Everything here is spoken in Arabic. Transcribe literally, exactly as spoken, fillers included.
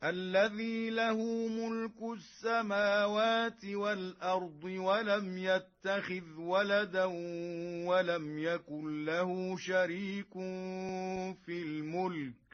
الذي له ملك السماوات والأرض ولم يتخذ ولدا ولم يكن له شريك في الملك